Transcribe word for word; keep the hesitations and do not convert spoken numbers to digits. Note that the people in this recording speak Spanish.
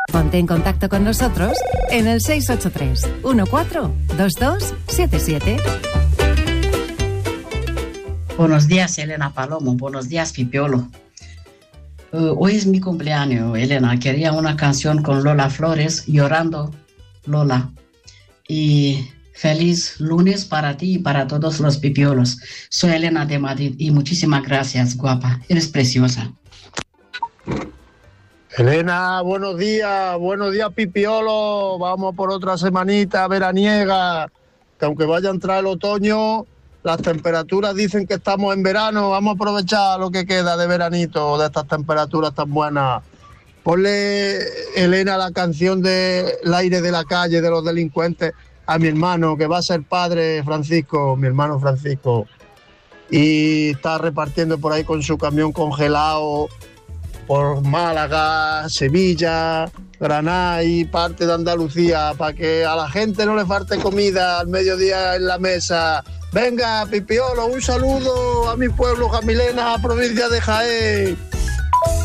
Ponte en contacto con nosotros en el seis ocho tres, uno cuatro, dos dos siete siete. Buenos días, Elena Palomo. Buenos días, Pipiolo. Uh, hoy es mi cumpleaños, Elena. Quería una canción con Lola Flores, Llorando, Lola. Y feliz lunes para ti y para todos los pipiolos. Soy Elena de Madrid y muchísimas gracias, guapa. Eres preciosa. Elena, buenos días, buenos días, Pipiolo. Vamos por otra semanita veraniega, que aunque vaya a entrar el otoño, las temperaturas dicen que estamos en verano. Vamos a aprovechar lo que queda de veranito, de estas temperaturas tan buenas. Ponle, Elena, la canción de El aire de la calle, de los delincuentes, a mi hermano, que va a ser padre, Francisco, mi hermano Francisco. Y está repartiendo por ahí con su camión congelado por Málaga, Sevilla, Granada y parte de Andalucía, para que a la gente no le falte comida al mediodía en la mesa. Venga, Pipiolo, un saludo a mi pueblo, Jamilena, provincia de Jaén.